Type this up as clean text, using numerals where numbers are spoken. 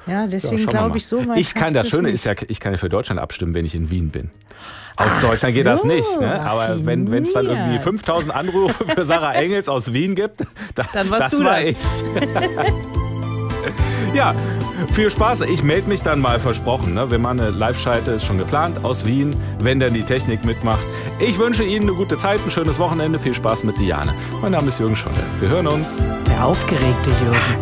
Ja, deswegen glaube ich so mal. Das Schöne ist ja, ich kann ja für Deutschland abstimmen, wenn ich in Wien bin. Aus Deutschland geht das nicht. Ne? Aber wenn es dann irgendwie 5000 Anrufe für Sarah Engels aus Wien gibt, dann das war ich. Ja, viel Spaß. Ich melde mich dann mal, versprochen. Ne? Wir machen eine Live-Schalte, ist schon geplant, aus Wien, wenn dann die Technik mitmacht. Ich wünsche Ihnen eine gute Zeit, ein schönes Wochenende. Viel Spaß mit Diane. Mein Name ist Jürgen Schonte. Wir hören uns. Der aufgeregte Jürgen.